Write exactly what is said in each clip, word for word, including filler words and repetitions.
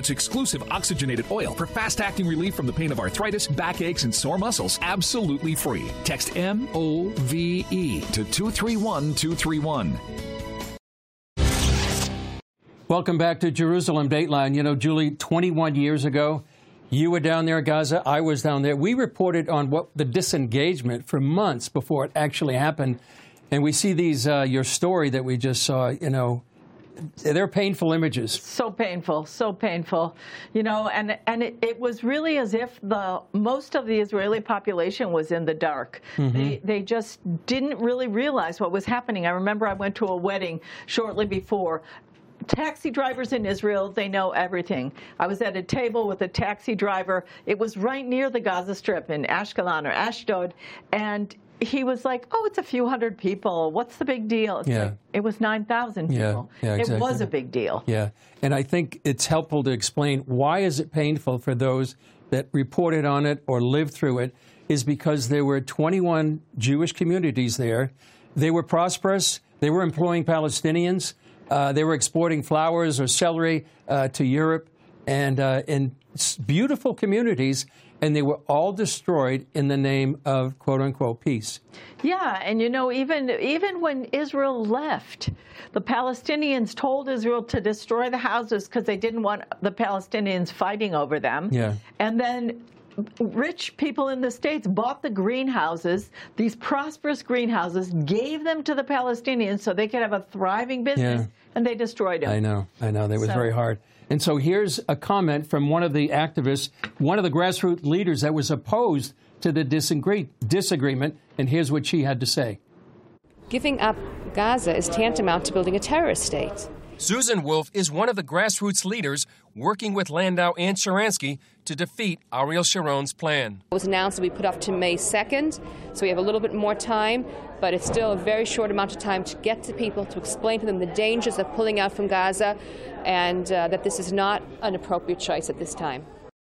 It's exclusive oxygenated oil for fast-acting relief from the pain of arthritis, backaches, and sore muscles. Absolutely free. Text M O V E to two three one two three one. Welcome back to Jerusalem Dateline. You know, Julie, twenty-one years ago, you were down there in Gaza. I was down there. We reported on what the disengagement for months before it actually happened. And we see these, uh, your story that we just saw, you know, they're painful images. So painful, so painful. You know, and and it, it was really as if the most of the Israeli population was in the dark. Mm-hmm. They they just didn't really realize what was happening. I remember I went to a wedding shortly before. Taxi drivers in Israel, they know everything. I was at a table with a taxi driver. It was right near the Gaza Strip in Ashkelon or Ashdod, and he was like, oh, it's a few hundred people. What's the big deal? It's yeah. like, it was nine thousand people. Yeah, yeah, exactly. It was a big deal. Yeah, and I think it's helpful to explain why is it painful for those that reported on it or lived through it is because there were twenty-one Jewish communities there. They were prosperous. They were employing Palestinians. Uh, they were exporting flowers or celery uh, to Europe and uh, in beautiful communities. And they were all destroyed in the name of, quote unquote, peace. Yeah, and you know, even even when Israel left, the Palestinians told Israel to destroy the houses because they didn't want the Palestinians fighting over them. Yeah. And then rich people in the States bought the greenhouses, these prosperous greenhouses, gave them to the Palestinians so they could have a thriving business, yeah. and they destroyed them. I know, I know. That was so. very hard. And so here's a comment from one of the activists, one of the grassroots leaders that was opposed to the disagree- disagreement, and here's what she had to say. Giving up Gaza is tantamount to building a terrorist state. Susan Wolf is one of the grassroots leaders working with Landau and Sharansky to defeat Ariel Sharon's plan. It was announced to be put off to May second, so we have a little bit more time, but it's still a very short amount of time to get to people, to explain to them the dangers of pulling out from Gaza, and uh, that this is not an appropriate choice at this time.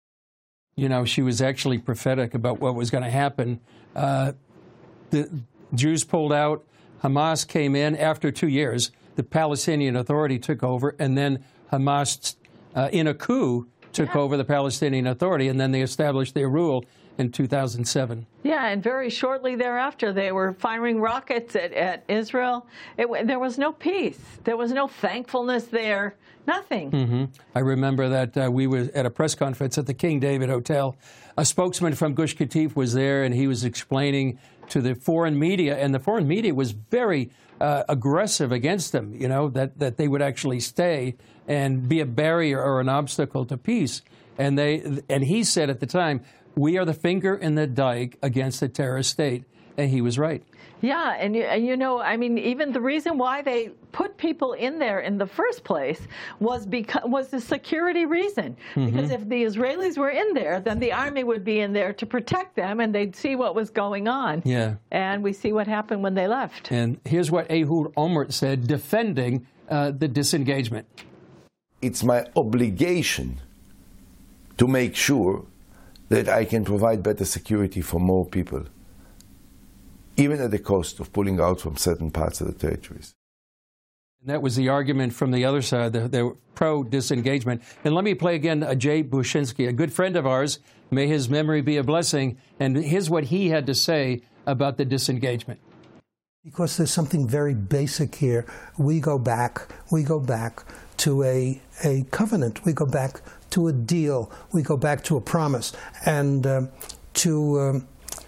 You know, she was actually prophetic about what was going to happen. Uh, the Jews pulled out. Hamas came in after two years. The Palestinian Authority took over, and then Hamas, uh, in a coup, took yeah. over the Palestinian Authority, and then they established their rule in two thousand seven. Yeah, and very shortly thereafter, they were firing rockets at, at Israel. It, there was no peace. There was no thankfulness there. Nothing. Mm-hmm. I remember that uh, we were at a press conference at the King David Hotel. A spokesman from Gush Katif was there, and he was explaining to the foreign media, and the foreign media was very uh, aggressive against them, you know, that, that they would actually stay and be a barrier or an obstacle to peace. And they and he said at the time, we are the finger in the dike against the terrorist state. And he was right. Yeah, and you, and you know, I mean, even the reason why they put people in there in the first place was because was the security reason. Mm-hmm. Because if the Israelis were in there, then the army would be in there to protect them, and they'd see what was going on. Yeah. And we see what happened when they left. And here's what Ehud Olmert said, defending uh, the disengagement. It's my obligation to make sure that I can provide better security for more people, even at the cost of pulling out from certain parts of the territories. And that was the argument from the other side, the, the pro-disengagement. And let me play again uh, Jay Bushinsky, a good friend of ours. May his memory be a blessing. And here's what he had to say about the disengagement. Because there's something very basic here. We go back, we go back to a, a covenant. We go back to a deal. We go back to a promise. And uh, to... Um,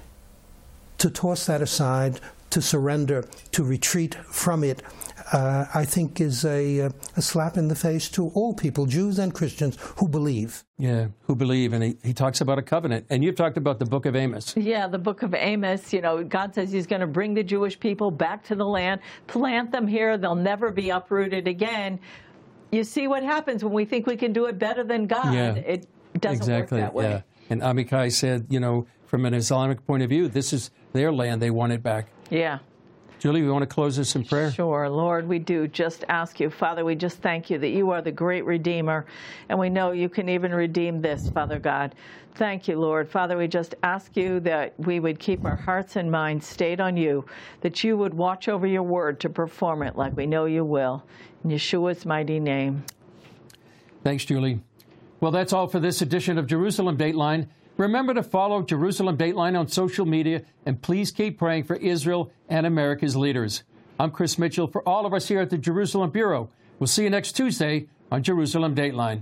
To toss that aside, to surrender, to retreat from it, uh, I think is a, a slap in the face to all people, Jews and Christians, who believe. Yeah, who believe. And he, he talks about a covenant. And you've talked about the book of Amos. Yeah, the book of Amos. You know, God says he's going to bring the Jewish people back to the land, plant them here. They'll never be uprooted again. You see what happens when we think we can do it better than God. Yeah, it doesn't exactly, work that way. Yeah. And Amichai said, you know, from an Islamic point of view, this is their land. They want it back. Yeah. Julie, we want to close this in prayer? Sure. Lord, we do just ask you, Father, we just thank you that you are the great Redeemer, and we know you can even redeem this, Father God. Thank you, Lord. Father, we just ask you that we would keep our hearts and minds stayed on you, that you would watch over your word to perform it like we know you will. In Yeshua's mighty name. Thanks, Julie. Well, that's all for this edition of Jerusalem Dateline. Remember to follow Jerusalem Dateline on social media, and please keep praying for Israel and America's leaders. I'm Chris Mitchell. For all of us here at the Jerusalem Bureau, we'll see you next Tuesday on Jerusalem Dateline.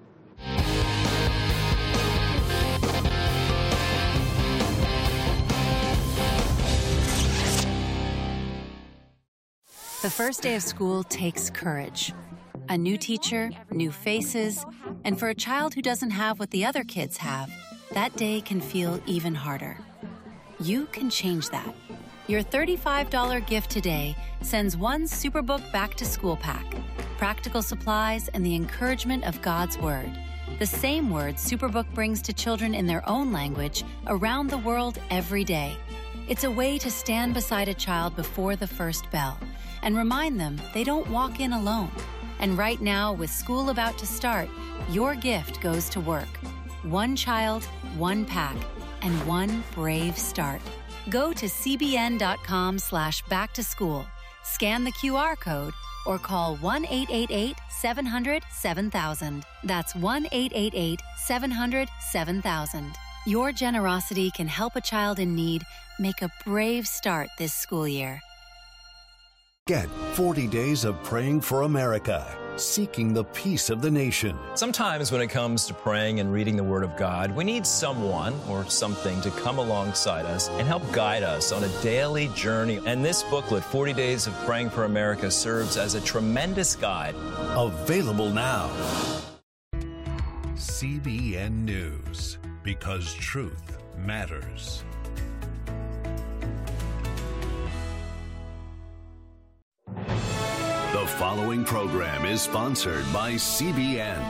The first day of school takes courage. A new teacher, new faces, and for a child who doesn't have what the other kids have, that day can feel even harder. You can change that. Your thirty-five dollars gift today sends one Superbook back to school pack, practical supplies, and the encouragement of God's Word. The same word Superbook brings to children in their own language around the world every day. It's a way to stand beside a child before the first bell and remind them they don't walk in alone. And right now, with school about to start, your gift goes to work. One child, one pack, and one brave start. Go to cbn.com slash back to school, scan the Q R code, or call one eight eight eight, seven hundred, seven thousand. That's one eight eight eight, seven hundred, seven thousand. Your generosity can help a child in need make a brave start this school year. Get forty days of praying for America, seeking the peace of the nation. Sometimes when it comes to praying and reading the Word of God, we need someone or something to come alongside us and help guide us on a daily journey. And this booklet, forty days of Praying for America, serves as a tremendous guide. Available now. C B N News, because truth matters. The following program is sponsored by C B N.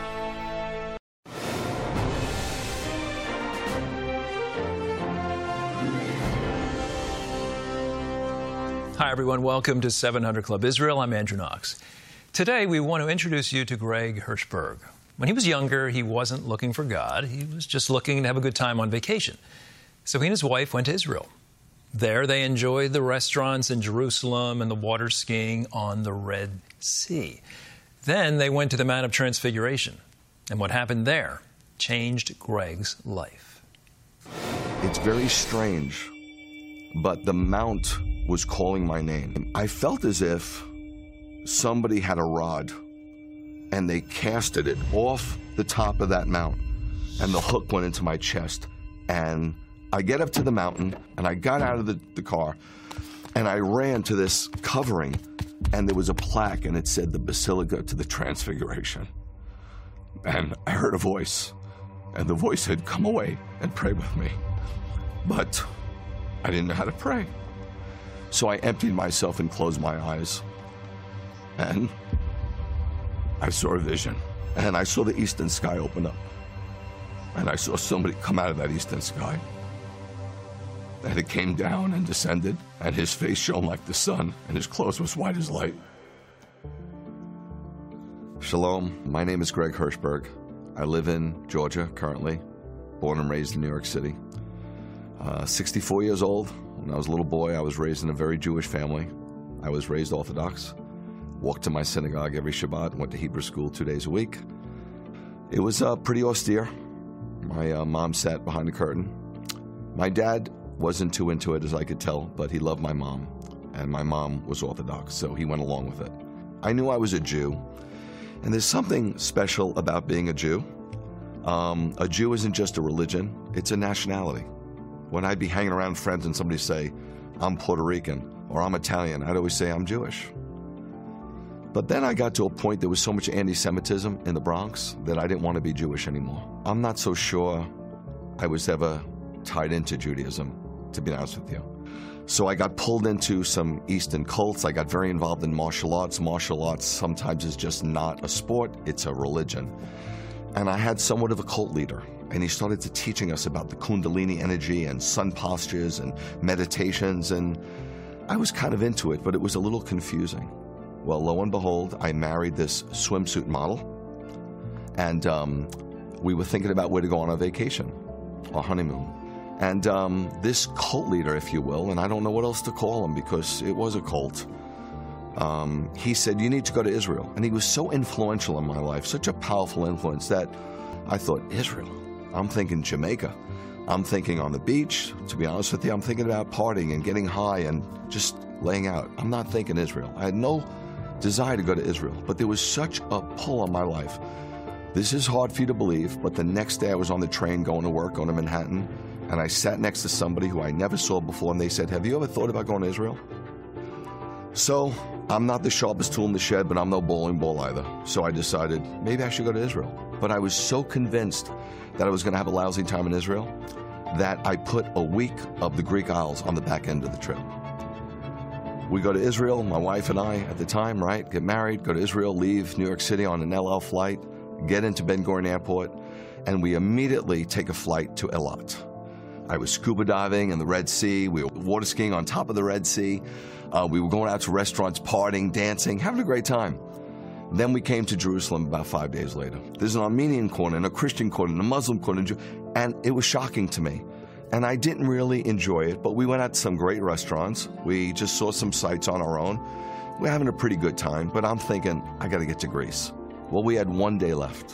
Hi, everyone. Welcome to seven hundred Club Israel. I'm Andrew Knox. Today, we want to introduce you to Greg Hirschberg. When he was younger, he wasn't looking for God. He was just looking to have a good time on vacation. So he and his wife went to Israel. There, they enjoyed the restaurants in Jerusalem and the water skiing on the Red Sea. Then they went to the Mount of Transfiguration. And what happened there changed Greg's life. It's very strange, but the mount was calling my name. I felt as if somebody had a rod and they casted it off the top of that mount, and the hook went into my chest. And I get up to the mountain, and I got out of the, the car, and I ran to this covering, and there was a plaque, and it said the Basilica to the Transfiguration. And I heard a voice, and the voice said, "Come away and pray with me." But I didn't know how to pray. So I emptied myself and closed my eyes. And I saw a vision. And I saw the eastern sky open up. And I saw somebody come out of that eastern sky. And it came down and descended, and his face shone like the sun, and his clothes was white as light. Shalom, my name is Greg Hirschberg. I live in Georgia currently, born and raised in New York City. Uh, sixty-four years old. When I was a little boy, I was raised in a very Jewish family. I was raised Orthodox, walked to my synagogue every Shabbat, went to Hebrew school two days a week. It was uh, pretty austere. My uh, mom sat behind the curtain. My dad wasn't too into it, as I could tell, but he loved my mom, and my mom was Orthodox, so he went along with it. I knew I was a Jew, and there's something special about being a Jew. Um, a Jew isn't just a religion, it's a nationality. When I'd be hanging around with friends and somebody say, "I'm Puerto Rican," or "I'm Italian," I'd always say, "I'm Jewish." But then I got to a point, there was so much anti-Semitism in the Bronx that I didn't want to be Jewish anymore. I'm not so sure I was ever tied into Judaism, to be honest with you. So I got pulled into some Eastern cults. I got very involved in martial arts. Martial arts sometimes is just not a sport, it's a religion. And I had somewhat of a cult leader, and he started to teaching us about the Kundalini energy and sun postures and meditations, and I was kind of into it, but it was a little confusing. Well, lo and behold, I married this swimsuit model, and um, we were thinking about where to go on our vacation, our honeymoon. And um, this cult leader, if you will, and I don't know what else to call him because it was a cult, um, he said, "You need to go to Israel." And he was so influential in my life, such a powerful influence, that I thought, Israel? I'm thinking Jamaica. I'm thinking on the beach. To be honest with you, I'm thinking about partying and getting high and just laying out. I'm not thinking Israel. I had no desire to go to Israel, but there was such a pull on my life. This is hard for you to believe, but the next day I was on the train going to work, going to Manhattan, and I sat next to somebody who I never saw before, and they said, have you ever thought about going to Israel? So I'm not the sharpest tool in the shed, but I'm no bowling ball either. So I decided maybe I should go to Israel. But I was so convinced that I was going to have a lousy time in Israel that I put a week of the Greek Isles on the back end of the trip. We go to Israel, my wife and I at the time, right, get married, go to Israel, leave New York City on an El Al flight, get into Ben Gurion Airport, and we immediately take a flight to Eilat. I was scuba diving in the Red Sea. We were water skiing on top of the Red Sea. Uh, we were going out to restaurants, partying, dancing, having a great time. Then we came to Jerusalem about five days later. There's an Armenian corner, and a Christian corner, and a Muslim corner, and it was shocking to me. And I didn't really enjoy it, but we went out to some great restaurants. We just saw some sights on our own. We're having a pretty good time, but I'm thinking, I got to get to Greece. Well, we had one day left.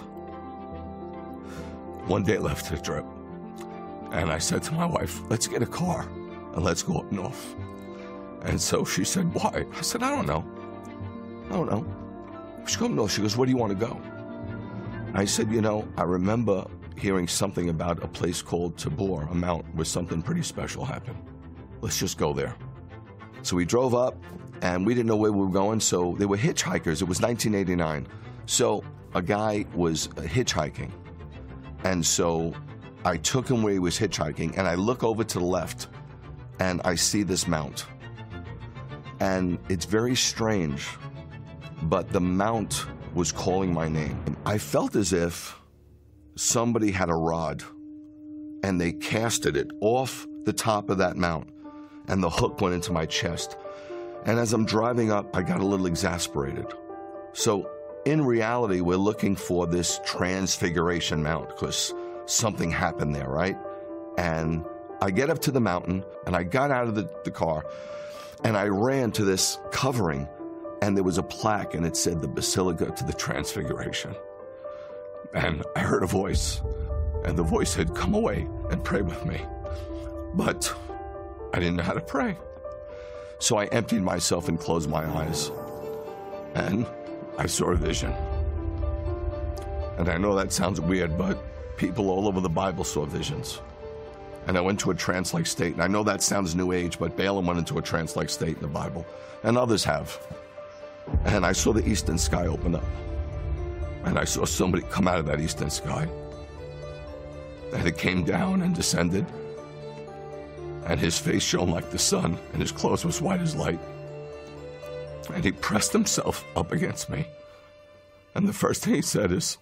One day left to the trip. And I said to my wife, let's get a car and let's go up north. And so she said, why? I said, I don't know. I don't know. She goes, no. She goes, where do you want to go? I said, you know, I remember hearing something about a place called Tabor, a mount where something pretty special happened. Let's just go there. So we drove up, and we didn't know where we were going, so they were hitchhikers. It was nineteen eighty-nine. So a guy was hitchhiking. And so I took him where he was hitchhiking, and I look over to the left, and I see this mount. And it's very strange, but the mount was calling my name. I felt as if somebody had a rod, and they casted it off the top of that mount, and the hook went into my chest. And as I'm driving up, I got a little exasperated. So in reality, we're looking for this Transfiguration Mount because something happened there, right? And I get up to the mountain, and I got out of the, the car, and I ran to this covering, and there was a plaque, and it said the Basilica to the Transfiguration. And I heard a voice, and the voice said, come away and pray with me. But I didn't know how to pray. So I emptied myself and closed my eyes, and I saw a vision. And I know that sounds weird, but people all over the Bible saw visions. And I went to a trance-like state. And I know that sounds new age, but Balaam went into a trance-like state in the Bible. And others have. And I saw the eastern sky open up. And I saw somebody come out of that eastern sky. And it came down and descended. And his face shone like the sun, and his clothes was white as light. And he pressed himself up against me. And the first thing he said is,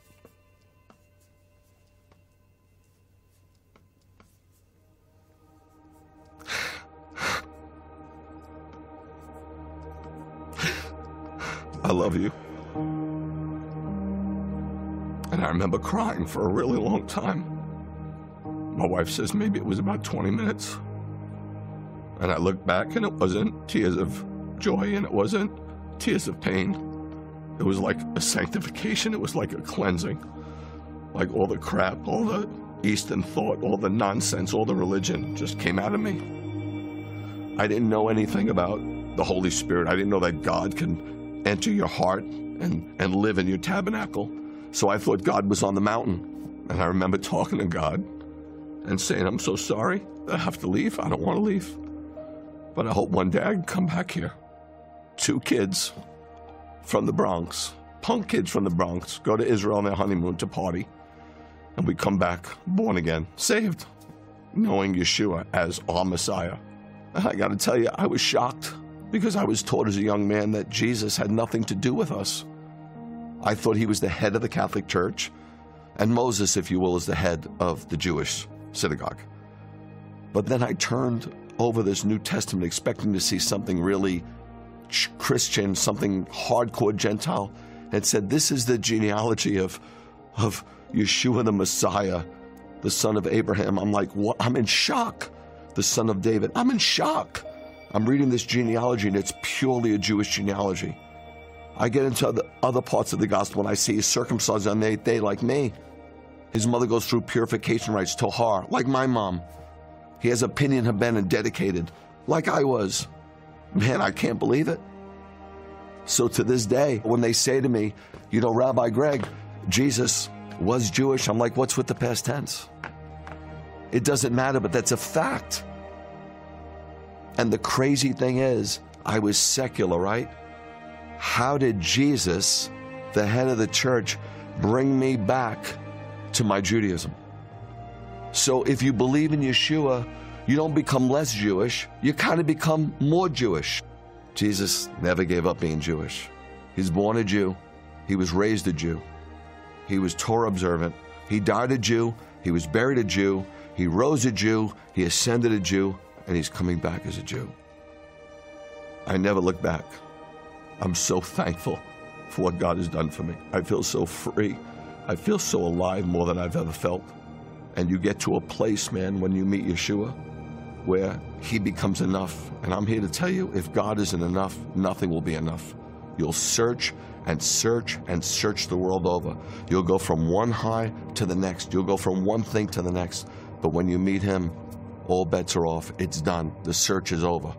I love you. And I remember crying for a really long time. My wife says maybe it was about twenty minutes. And I looked back, and it wasn't tears of joy, and it wasn't tears of pain. It was like a sanctification. It was like a cleansing. Like all the crap, all the Eastern thought, all the nonsense, all the religion just came out of me. I didn't know anything about the Holy Spirit. I didn't know that God can enter your heart and, and live in your tabernacle. So I thought God was on the mountain. And I remember talking to God and saying, I'm so sorry that I have to leave. I don't want to leave. But I hope one day I can come back here. Two kids from the Bronx, punk kids from the Bronx, go to Israel on their honeymoon to party. And we come back born again, saved, knowing Yeshua as our Messiah. And I got to tell you, I was shocked because I was taught as a young man that Jesus had nothing to do with us. I thought he was the head of the Catholic Church, and Moses, if you will, is the head of the Jewish synagogue. But then I turned over this New Testament expecting to see something really Christian, something hardcore Gentile, and said, this is the genealogy of, of Yeshua the Messiah, the son of Abraham. I'm like, what? I'm in shock. The son of David. I'm in shock. I'm reading this genealogy, and it's purely a Jewish genealogy. I get into other, other parts of the gospel, and I see he's circumcised on the eighth day like me. His mother goes through purification rites, Tohar, like my mom. He has a Pinyan Haben dedicated, like I was. Man, I can't believe it. So to this day, when they say to me, you know, Rabbi Greg, Jesus was Jewish, I'm like, what's with the past tense? It doesn't matter, but that's a fact. And the crazy thing is, I was secular, right? How did Jesus, the head of the church, bring me back to my Judaism? So if you believe in Yeshua, you don't become less Jewish, you kind of become more Jewish. Jesus never gave up being Jewish. He's born a Jew. He was raised a Jew. He was Torah observant. He died a Jew. He was buried a Jew. He rose a Jew. He ascended a Jew. And he's coming back as a Jew. I never look back. I'm so thankful for what God has done for me. I feel so free. I feel so alive more than I've ever felt. And you get to a place, man, when you meet Yeshua, where he becomes enough. And I'm here to tell you, if God isn't enough, nothing will be enough. You'll search and search and search the world over. You'll go from one high to the next. You'll go from one thing to the next. But when you meet him, all bets are off. It's done. The search is over.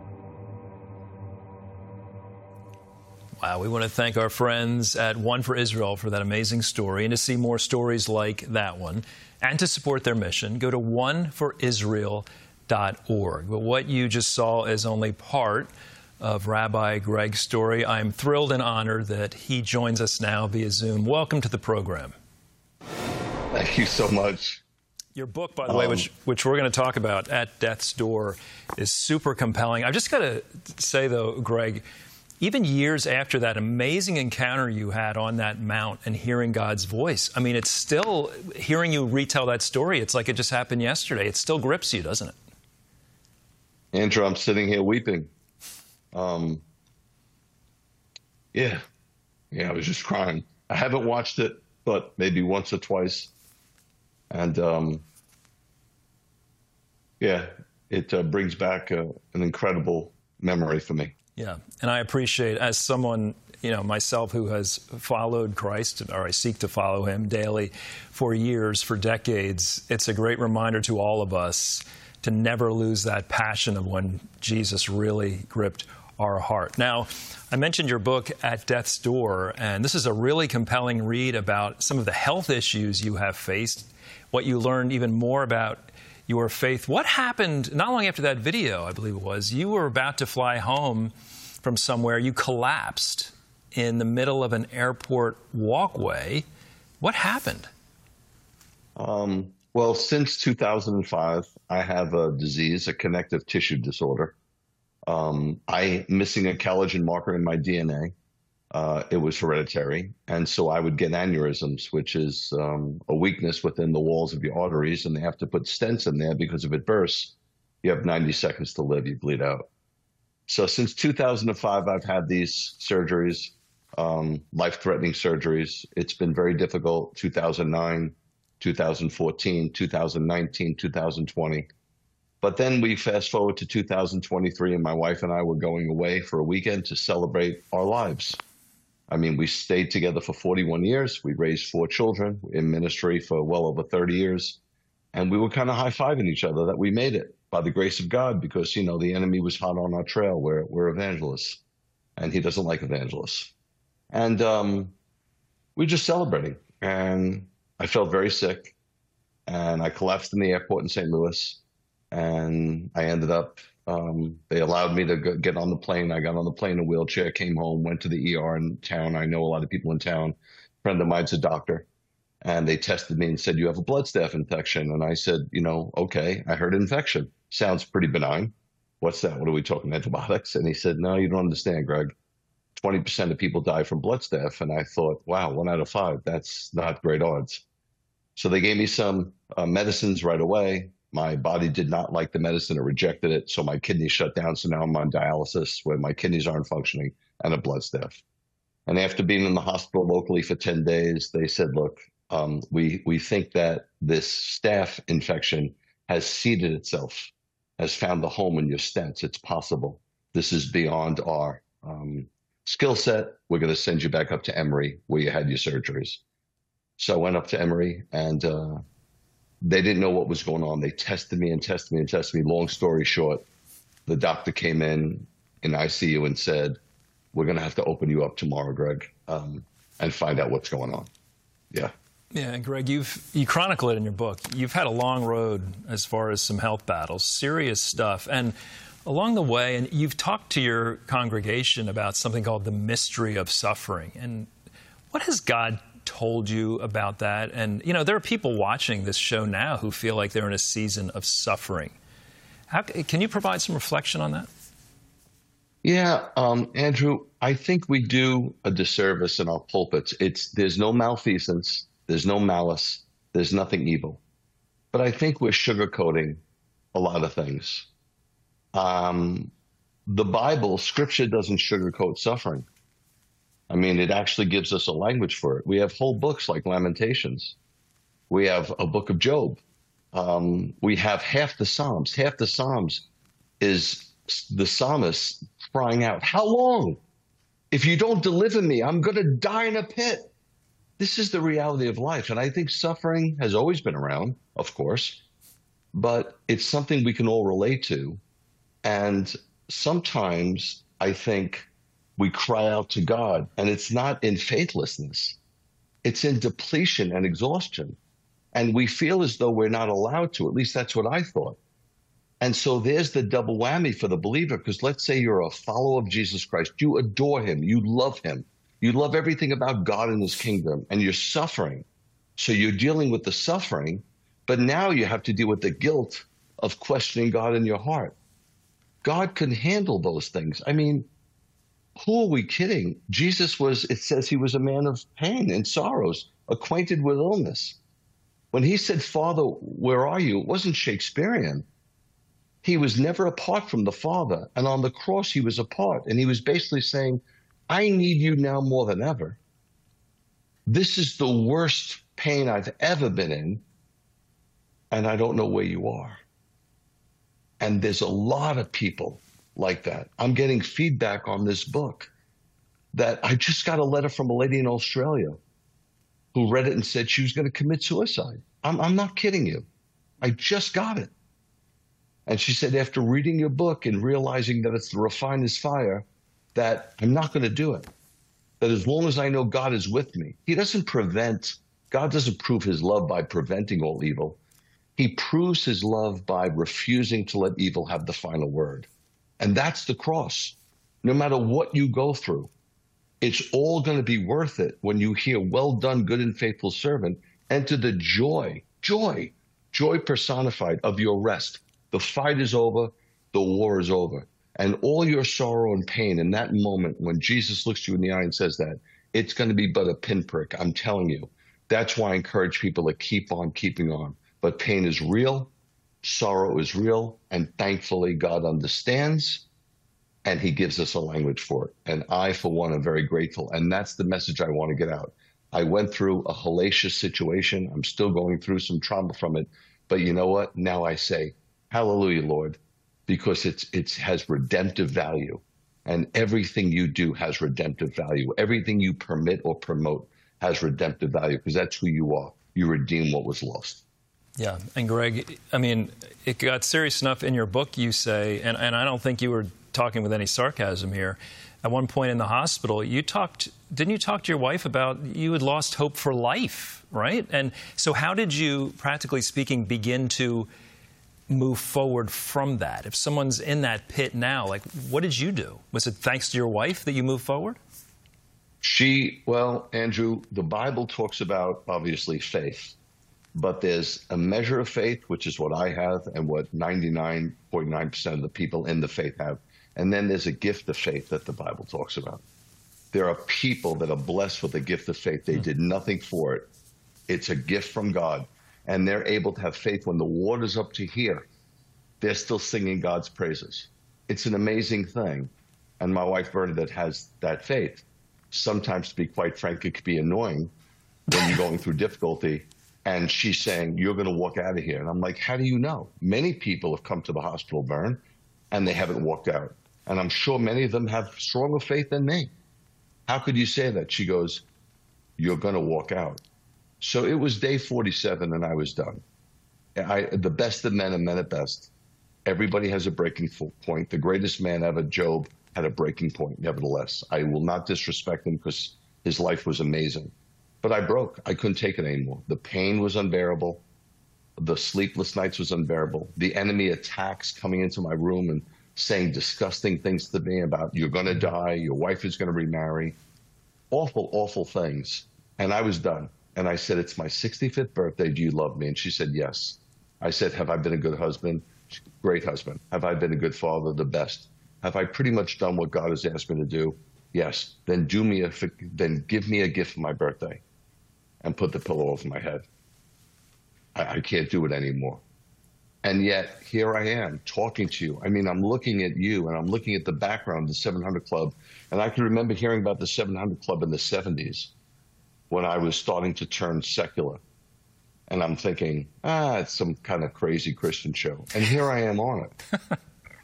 Wow, we want to thank our friends at One for Israel for that amazing story. And to see more stories like that one and to support their mission, go to one for israel dot org. But what you just saw is only part of Rabbi Greg's story. I'm thrilled and honored that he joins us now via Zoom. Welcome to the program. Thank you so much. Your book, by the um, way, which which we're going to talk about, At Death's Door, is super compelling. I've just got to say, though, Greg, even years after that amazing encounter you had on that mount and hearing God's voice, I mean, it's still, hearing you retell that story, it's like it just happened yesterday. It still grips you, doesn't it? Andrew, I'm sitting here weeping. Um, yeah. Yeah, I was just crying. I haven't watched it, but maybe once or twice. And, um, yeah, it uh, brings back uh, an incredible memory for me. Yeah, and I appreciate, as someone, you know, myself who has followed Christ, or I seek to follow him daily for years, for decades, it's a great reminder to all of us to never lose that passion of when Jesus really gripped our heart. Now, I mentioned your book, At Death's Door, and this is a really compelling read about some of the health issues you have faced, what you learned even more about your faith. What happened not long after that video, I believe it was, you were about to fly home from somewhere, you collapsed in the middle of an airport walkway. What happened? Um, well, since two thousand five, I have a disease, a connective tissue disorder. Um, I missing a collagen marker in my D N A. Uh, it was hereditary. And so I would get aneurysms, which is um, a weakness within the walls of your arteries. And they have to put stents in there because if it bursts, you have ninety seconds to live, you bleed out. So since two thousand five, I've had these surgeries, um, life-threatening surgeries. It's been very difficult. two thousand nine, two thousand fourteen, two thousand nineteen, two thousand twenty. But then we fast forward to two thousand twenty-three, and my wife and I were going away for a weekend to celebrate our lives. I mean, we stayed together for forty-one years. We raised four children in ministry for well over thirty years. And we were kind of high-fiving each other that we made it by the grace of God because, you know, the enemy was hot on our trail. We're, we're evangelists, and he doesn't like evangelists. And um, we were just celebrating. And I felt very sick, and I collapsed in the airport in Saint Louis. And I ended up, um, they allowed me to go, get on the plane. I got on the plane in a wheelchair, came home, went to the E R in town. I know a lot of people in town. A friend of mine's a doctor. And they tested me and said, you have a blood staph infection. And I said, you know, okay, I heard infection. Sounds pretty benign. What's that? What are we talking, antibiotics? And he said, no, you don't understand, Greg. twenty percent of people die from blood staph. And I thought, wow, one out of five, that's not great odds. So they gave me some uh, medicines right away. My body did not like the medicine. It rejected it. So my kidneys shut down. So now I'm on dialysis where my kidneys aren't functioning and a blood staph. And after being in the hospital locally for ten days, they said, look, um, we, we think that this staph infection has seeded itself, has found the home in your stents. It's possible. This is beyond our um, skill set. We're going to send you back up to Emory where you had your surgeries. So I went up to Emory, and uh, they didn't know what was going on. They tested me and tested me and tested me. Long story short, the doctor came in in I C U and said, we're going to have to open you up tomorrow, Greg, um, and find out what's going on. Yeah. Yeah, and Greg, you've you chronicle it in your book. You've had a long road as far as some health battles, serious stuff. And along the way, and you've talked to your congregation about something called the mystery of suffering. And what has God told you about that? And, you know, there are people watching this show now who feel like they're in a season of suffering. How, can you provide some reflection on that? Yeah, um, Andrew, I think we do a disservice in our pulpits. It's there's no malfeasance, there's no malice, there's nothing evil. But I think we're sugarcoating a lot of things. Um, the Bible, Scripture doesn't sugarcoat suffering. I mean, it actually gives us a language for it. We have whole books like Lamentations. We have a book of Job. Um, we have half the Psalms. Half the Psalms is the psalmist crying out, how long? If you don't deliver me, I'm going to die in a pit. This is the reality of life. And I think suffering has always been around, of course, but it's something we can all relate to. And sometimes I think we cry out to God, and it's not in faithlessness. It's in depletion and exhaustion. And we feel as though we're not allowed to. At least that's what I thought. And so there's the double whammy for the believer, because let's say you're a follower of Jesus Christ. You adore him. You love him. You love everything about God and his kingdom, and you're suffering. So you're dealing with the suffering, but now you have to deal with the guilt of questioning God in your heart. God can handle those things. I mean, who are we kidding? Jesus was, it says he was a man of pain and sorrows, acquainted with illness. When he said, Father, where are you? It wasn't Shakespearean. He was never apart from the Father. And on the cross, he was apart. And he was basically saying, I need you now more than ever. This is the worst pain I've ever been in. And I don't know where you are. And there's a lot of people like that. I'm getting feedback on this book that I just got a letter from a lady in Australia who read it and said she was going to commit suicide. I'm, I'm not kidding you. I just got it. And she said, after reading your book and realizing that it's the refiner's fire, that I'm not going to do it. That as long as I know God is with me, he doesn't prevent, God doesn't prove his love by preventing all evil. He proves his love by refusing to let evil have the final word. And that's the cross. No matter what you go through, it's all going to be worth it when you hear, well done, good and faithful servant, enter the joy, joy, joy personified of your rest. The fight is over, the war is over. And all your sorrow and pain in that moment when Jesus looks you in the eye and says that, it's going to be but a pinprick, I'm telling you. That's why I encourage people to keep on keeping on. But pain is real, sorrow is real, and thankfully God understands, and he gives us a language for it. And I, for one, am very grateful. And that's the message I want to get out. I went through a hellacious situation. I'm still going through some trauma from it. But you know what? Now I say, hallelujah, Lord, because it's it has redemptive value. And everything you do has redemptive value. Everything you permit or promote has redemptive value, because that's who you are. You redeem what was lost. Yeah. And Greg, I mean, it got serious enough in your book, you say, and, and I don't think you were talking with any sarcasm here. At one point in the hospital, you talked, didn't you talk to your wife about you had lost hope for life, right? And so how did you, practically speaking, begin to move forward from that? If someone's in that pit now, like, what did you do? Was it thanks to your wife that you moved forward? She, well, Andrew, the Bible talks about, obviously, faith. But there's a measure of faith, which is what I have and what ninety-nine point nine percent of the people in the faith have. And then there's a gift of faith that the Bible talks about. There are people that are blessed with a gift of faith. They did nothing for it. It's a gift from God. And they're able to have faith when the water's up to here. They're still singing God's praises. It's an amazing thing. And my wife, Bernadette, has that faith. Sometimes, to be quite frank, it could be annoying when you're going through difficulty. And she's saying, you're going to walk out of here. And I'm like, how do you know? Many people have come to the hospital, Bern, and they haven't walked out. And I'm sure many of them have stronger faith than me. How could you say that? She goes, you're going to walk out. So it was day forty-seven and I was done. I, the best of men and men at best. Everybody has a breaking point. The greatest man ever, Job, had a breaking point, nevertheless. I will not disrespect him because his life was amazing. But I broke. I couldn't take it anymore. The pain was unbearable. The sleepless nights was unbearable. The enemy attacks coming into my room and saying disgusting things to me about you're going to die, your wife is going to remarry. Awful, awful things. And I was done. And I said, it's my sixty-fifth birthday. Do you love me? And she said, yes. I said, have I been a good husband? Great husband. Have I been a good father? The best. Have I pretty much done what God has asked me to do? Yes. Then do me a, then give me a gift for my birthday and put the pillow over my head. I, I can't do it anymore. And yet here I am talking to you. I mean, I'm looking at you and I'm looking at the background of the seven hundred Club. And I can remember hearing about the seven hundred Club in the seventies when I was starting to turn secular. And I'm thinking, ah, it's some kind of crazy Christian show. And here I am on it.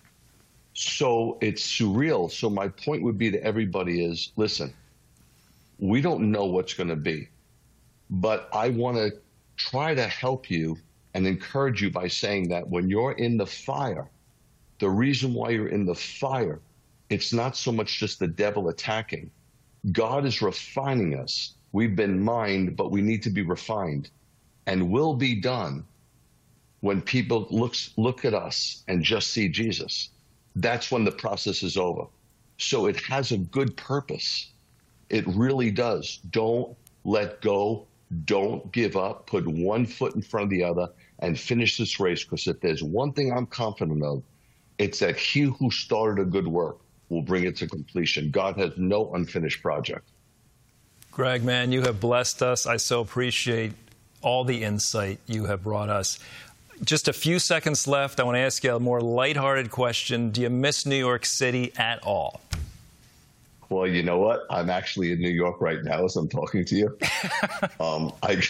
So it's surreal. So my point would be to everybody is, listen, we don't know what's going to be, but I want to try to help you and encourage you by saying that when you're in the fire, the reason why you're in the fire, it's not so much just the devil attacking. God is refining us. We've been mined, but we need to be refined. And will be done when people looks, look at us and just see Jesus. That's when the process is over. So it has a good purpose. It really does. Don't let go. Don't give up. Put one foot in front of the other and finish this race. Because if there's one thing I'm confident of, it's that he who started a good work will bring it to completion. God has no unfinished project. Greg, man, you have blessed us. I so appreciate all the insight you have brought us. Just a few seconds left. I want to ask you a more lighthearted question. Do you miss New York City at all? Well, you know what? I'm actually in New York right now as I'm talking to you. um, I,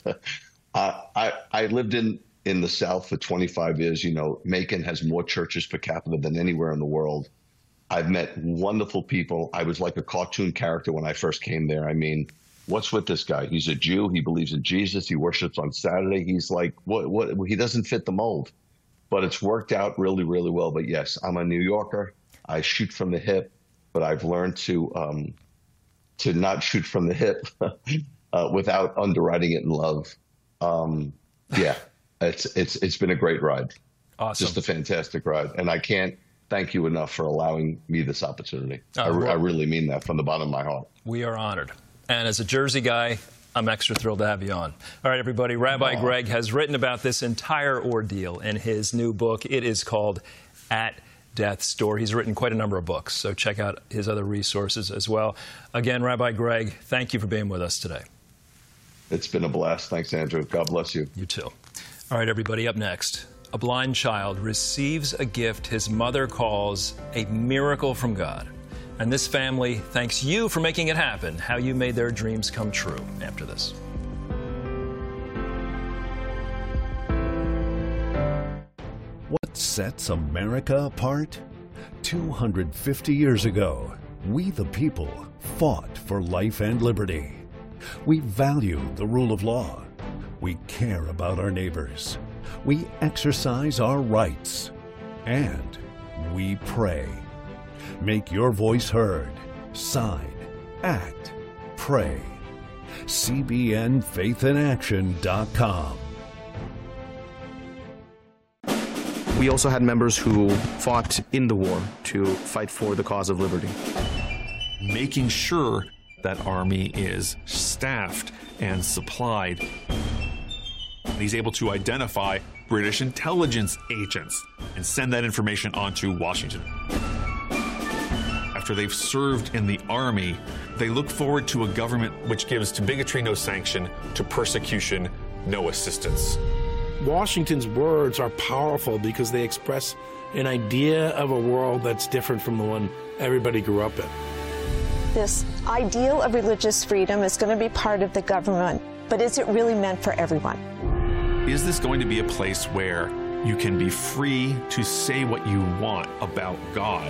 I I lived in, in the South for twenty-five years. You know, Macon has more churches per capita than anywhere in the world. I've met wonderful people. I was like a cartoon character when I first came there. I mean, what's with this guy? He's a Jew. He believes in Jesus. He worships on Saturday. He's like, what, what, he doesn't fit the mold, but it's worked out really, really well. But yes, I'm a New Yorker. I shoot from the hip, but I've learned to, um, to not shoot from the hip uh, without underwriting it in love. Um, yeah, it's, it's, it's been a great ride. Awesome. Just a fantastic ride. And I can't thank you enough for allowing me this opportunity. Uh, I, well, I really mean that from the bottom of my heart. We are honored. And as a Jersey guy, I'm extra thrilled to have you on. All right, everybody, Rabbi oh. Greg has written about this entire ordeal in his new book. It is called At Death's Door. He's written quite a number of books, so check out his other resources as well. Again, Rabbi Greg, thank you for being with us today. It's been a blast. Thanks, Andrew. God bless you. You too. All right, everybody, up next. A blind child receives a gift his mother calls a miracle from God. And this family thanks you for making it happen, how you made their dreams come true after this. What sets America apart? two hundred fifty years ago, we the people fought for life and liberty. We value the rule of law. We care about our neighbors. We exercise our rights. And we pray. Make your voice heard. Sign, act, pray. C B N faith in action dot com. We also had members who fought in the war to fight for the cause of liberty. Making sure that Army is staffed and supplied. He's able to identify British intelligence agents and send that information on to Washington. After they've served in the Army, they look forward to a government which gives to bigotry no sanction, to persecution no assistance. Washington's words are powerful because they express an idea of a world that's different from the one everybody grew up in. This ideal of religious freedom is going to be part of the government, but is it really meant for everyone? Is this going to be a place where you can be free to say what you want about God?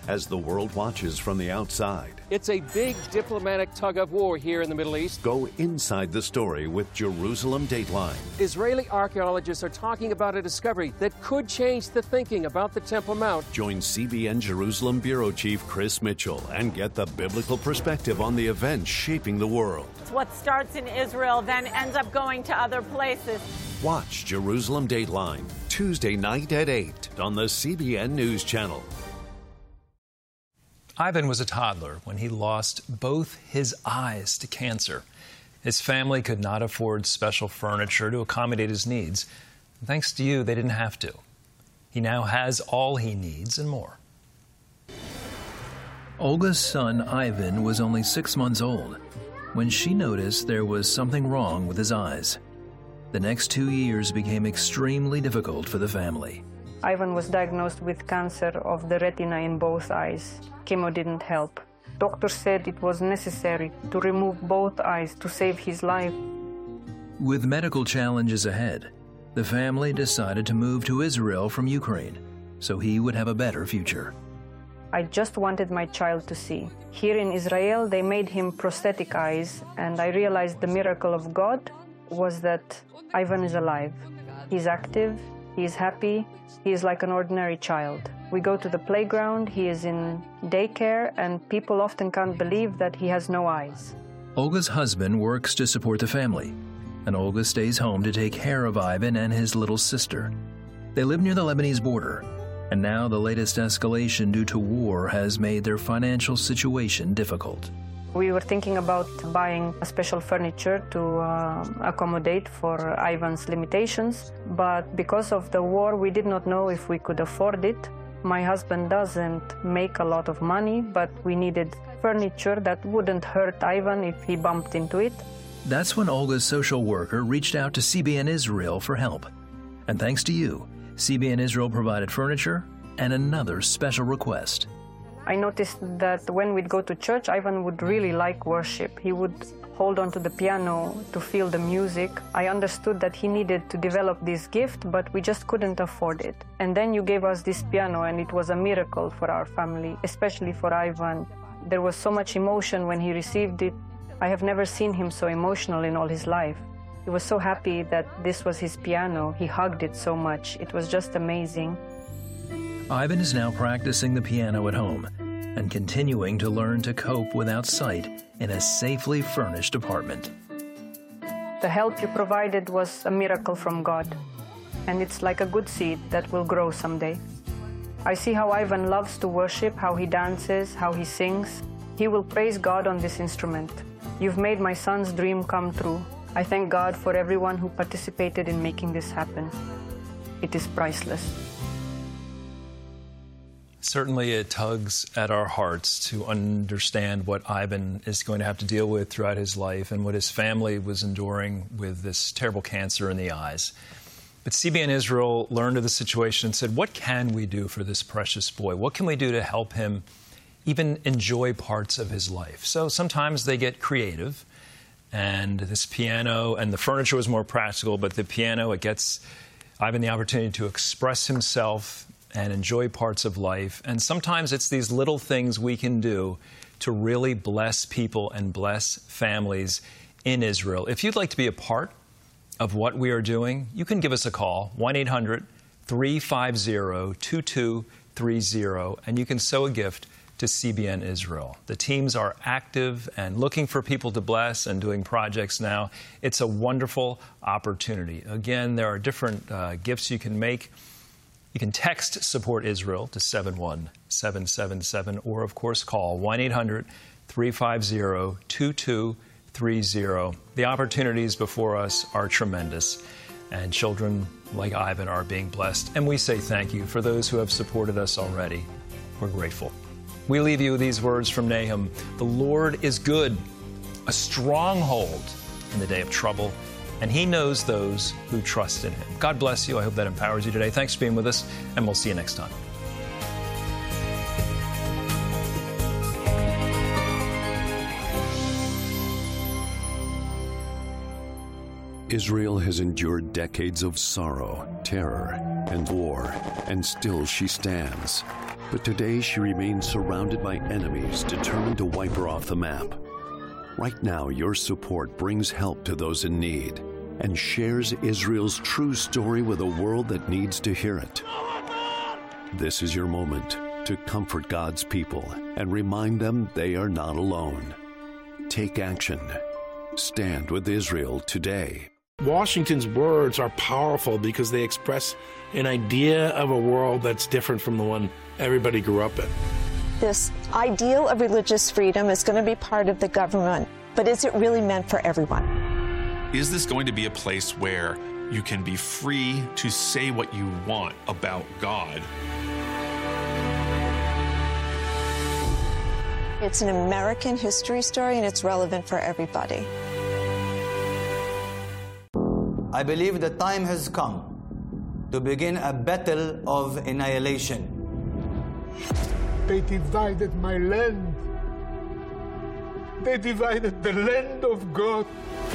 as the world watches from the outside. It's a big diplomatic tug of war here in the Middle East. Go inside the story with Jerusalem Dateline. Israeli archaeologists are talking about a discovery that could change the thinking about the Temple Mount. Join C B N Jerusalem Bureau Chief Chris Mitchell and get the biblical perspective on the events shaping the world. What starts in Israel then ends up going to other places. Watch Jerusalem Dateline, Tuesday night at eight on the C B N News Channel. Ivan was a toddler when he lost both his eyes to cancer. His family could not afford special furniture to accommodate his needs. Thanks to you, they didn't have to. He now has all he needs and more. Olga's son, Ivan, was only six months old when she noticed there was something wrong with his eyes. The next two years became extremely difficult for the family. Ivan was diagnosed with cancer of the retina in both eyes. Chemo didn't help. Doctors said it was necessary to remove both eyes to save his life. With medical challenges ahead, the family decided to move to Israel from Ukraine so he would have a better future. I just wanted my child to see. Here in Israel, they made him prosthetic eyes, and I realized the miracle of God was that Ivan is alive. He's active, he's happy, he is like an ordinary child. We go to the playground, he is in daycare, and people often can't believe that he has no eyes. Olga's husband works to support the family, and Olga stays home to take care of Ivan and his little sister. They live near the Lebanese border, and now the latest escalation due to war has made their financial situation difficult. We were thinking about buying a special furniture to uh, accommodate for Ivan's limitations, but because of the war, we did not know if we could afford it. My husband doesn't make a lot of money, but we needed furniture that wouldn't hurt Ivan if he bumped into it. That's when Olga's social worker reached out to C B N Israel for help. And thanks to you, C B N Israel provided furniture and another special request. I noticed that when we'd go to church, Ivan would really like worship. He would hold on to the piano to feel the music. I understood that he needed to develop this gift, but we just couldn't afford it. And then you gave us this piano, and it was a miracle for our family, especially for Ivan. There was so much emotion when he received it. I have never seen him so emotional in all his life. He was so happy that this was his piano. He hugged it so much. It was just amazing. Ivan is now practicing the piano at home and continuing to learn to cope without sight in a safely furnished apartment. The help you provided was a miracle from God, and it's like a good seed that will grow someday. I see how Ivan loves to worship, how he dances, how he sings. He will praise God on this instrument. You've made my son's dream come true. I thank God for everyone who participated in making this happen. It is priceless. Certainly it tugs at our hearts to understand what Ivan is going to have to deal with throughout his life and what his family was enduring with this terrible cancer in the eyes. But C B N Israel learned of the situation and said, what can we do for this precious boy? What can we do to help him even enjoy parts of his life? So sometimes they get creative, and this piano and the furniture was more practical, but the piano, it gets Ivan the opportunity to express himself and enjoy parts of life. And sometimes it's these little things we can do to really bless people and bless families in Israel. If you'd like to be a part of what we are doing, you can give us a call, one eight hundred, three five zero, two two three zero, and you can sow a gift to C B N Israel. The teams are active and looking for people to bless and doing projects now. It's a wonderful opportunity. Again, there are different uh, gifts you can make. You can text Support Israel to seven one seven seven seven, or, of course, call one eight hundred, three five zero, two two three zero. The opportunities before us are tremendous, and children like Ivan are being blessed. And we say thank you for those who have supported us already. We're grateful. We leave you with these words from Nahum. The Lord is good, a stronghold in the day of trouble, and He knows those who trust in Him. God bless you. I hope that empowers you today. Thanks for being with us, and we'll see you next time. Israel has endured decades of sorrow, terror, and war, and still she stands. But today she remains surrounded by enemies determined to wipe her off the map. Right now, your support brings help to those in need and shares Israel's true story with a world that needs to hear it. This is your moment to comfort God's people and remind them they are not alone. Take action. Stand with Israel today. Washington's words are powerful because they express an idea of a world that's different from the one everybody grew up in. This ideal of religious freedom is going to be part of the government, but is it really meant for everyone? Is this going to be a place where you can be free to say what you want about God? It's an American history story, and it's relevant for everybody. I believe the time has come to begin a battle of annihilation. They divided my land. They divided the land of God.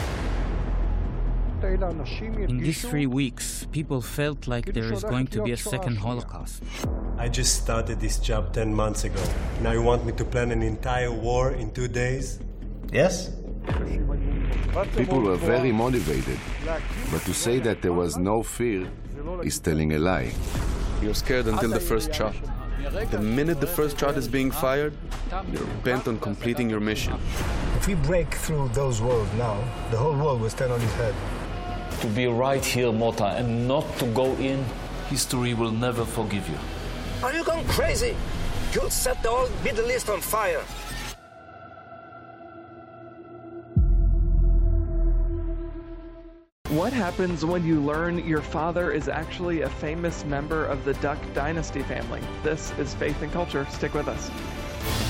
In these three weeks, people felt like there is going to be a second Holocaust. I just started this job ten months ago. Now you want me to plan an entire war in two days? Yes? People were very motivated, but to say that there was no fear is telling a lie. You're scared until the first shot. The minute the first shot is being fired, you're bent on completing your mission. If we break through those walls now, the whole world will stand on its head. To be right here, Mota, and not to go in, history will never forgive you. Are you going crazy? You'll set the whole Middle East on fire. What happens when you learn your father is actually a famous member of the Duck Dynasty family? This is Faith and Culture. Stick with us.